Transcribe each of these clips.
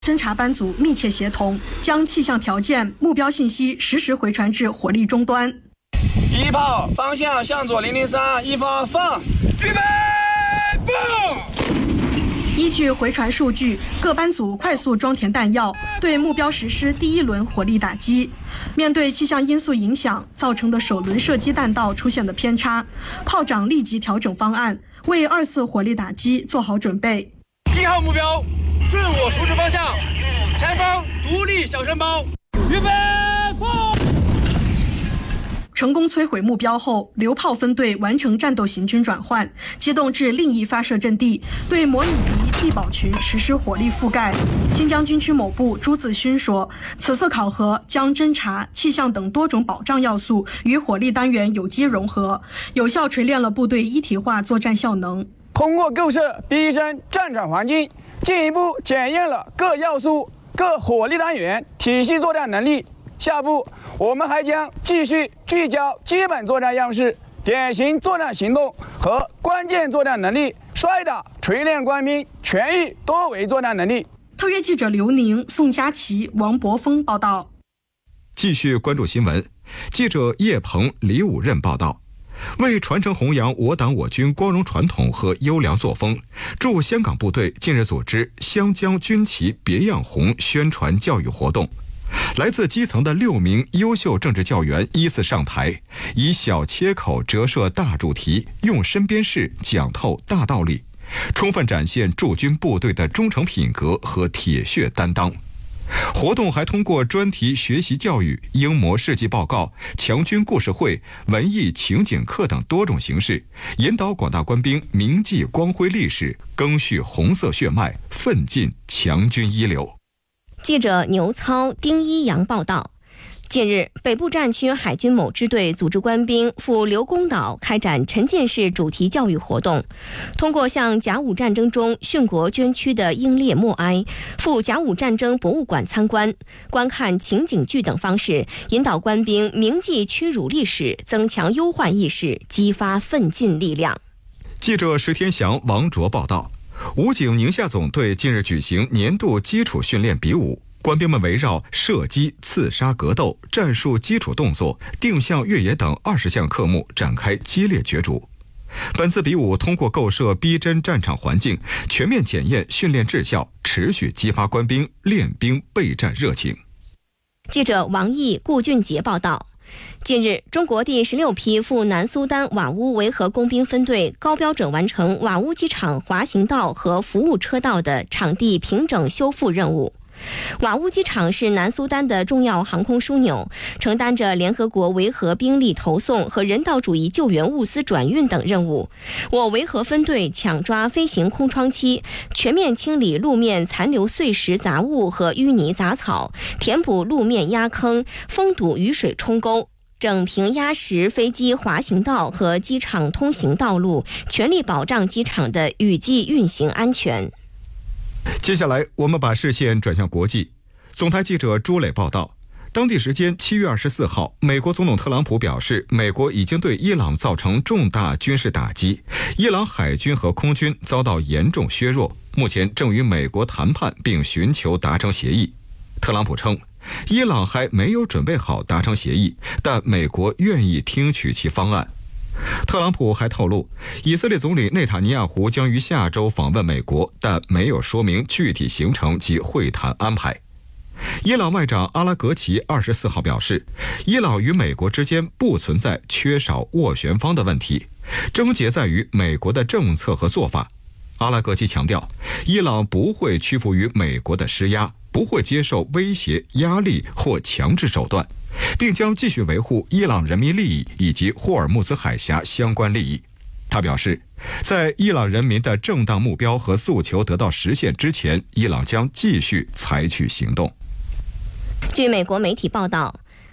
侦察班组密切协同，将气象条件、目标信息实时回传至火力终端。 一炮方向向左003，一发放，预备放。 依据回传数据，各班组快速装填弹药，对目标实施第一轮火力打击。面对气象因素影响造成的首轮射击弹道出现的偏差，炮长立即调整方案，为2次火力打击做好准备。 1号目标顺我处置方向，前方独立小山包，预备放。 成功摧毁目标后，榴炮分队完成战斗行军转换，机动至另一发射阵地，对模拟敌地堡群实施火力覆盖。新疆军区某部朱自勋说，此次考核将侦察、气象等多种保障要素与火力单元有机融合，有效锤炼了部队一体化作战效能。 通过构设逼真战场环境，进一步检验了各要素、各火力单元体系作战能力。下步，我们还将继续聚焦基本作战样式、典型作战行动和关键作战能力，摔打锤炼官兵全域多维作战能力。 特约记者刘宁、宋佳琪、王博峰报道。 继续关注新闻，记者叶鹏、李武任报道。为传承弘扬我党我军光荣传统和优良作风，驻香港部队近日组织湘江军旗别样红宣传教育活动。来自基层的6名优秀政治教员依次上台，以小切口折射大主题，用身边事讲透大道理，充分展现驻军部队的忠诚品格和铁血担当。活动还通过专题学习教育、英模事迹报告、强军故事会、文艺情景课等多种形式，引导广大官兵铭记光辉历史，赓续红色血脉，奋进强军一流。 记者牛操、丁一阳报道。近日，北部战区海军某支队组织官兵赴刘公岛开展沉浸式主题教育活动，通过向甲午战争中殉国捐躯的英烈默哀、赴甲午战争博物馆参观、观看情景剧等方式，引导官兵铭记屈辱历史，增强忧患意识，激发奋进力量。 记者石天祥、王卓报道。武警宁夏总队近日举行年度基础训练比武，官兵们围绕射击、刺杀、格斗、战术基础动作、定向越野等20项科目展开激烈角逐。本次比武通过构设逼真战场环境，全面检验训练质效，持续激发官兵练兵备战热情。 记者王毅、顾俊杰报道。近日，中国第16批赴南苏丹瓦乌维和工兵分队高标准完成瓦乌机场滑行道和服务车道的场地平整修复任务。瓦乌机场是南苏丹的重要航空枢纽，承担着联合国维和兵力投送和人道主义救援物资转运等任务。我维和分队抢抓飞行空窗期，全面清理路面残留碎石杂物和淤泥杂草，填补路面压坑，封堵雨水冲沟，整平压实飞机滑行道和机场通行道路，全力保障机场的雨季运行安全。 接下来，我们把视线转向国际。总台记者朱磊报道，当地时间7月24号，美国总统特朗普表示，美国已经对伊朗造成重大军事打击，伊朗海军和空军遭到严重削弱，目前正与美国谈判并寻求达成协议。特朗普称，伊朗还没有准备好达成协议，但美国愿意听取其方案。特朗普还透露，以色列总理内塔尼亚胡将于下周访问美国，但没有说明具体行程及会谈安排。伊朗外长阿拉格齐24号表示，伊朗与美国之间不存在缺少斡旋方的问题，症结在于美国的政策和做法。阿拉格齐强调，伊朗不会屈服于美国的施压，不会接受威胁、压力或强制手段，并将继续维护伊朗人民利益以及霍尔木兹海峡相关利益。他表示，在伊朗人民的正当目标和诉求得到实现之前，伊朗将继续采取行动。 据美国媒体报道，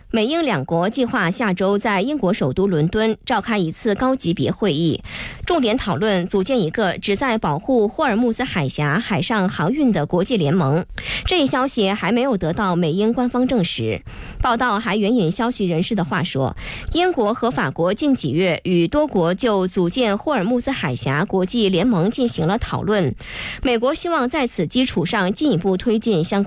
美英两国计划下周在英国首都伦敦召开一次高级别会议，重点讨论组建一个旨在保护霍尔木兹海峡海上航运的国际联盟。这一消息还没有得到美英官方证实。报道还援引消息人士的话说，英国和法国近几月与多国就组建霍尔木兹海峡国际联盟进行了讨论，美国希望在此基础上进一步推进相关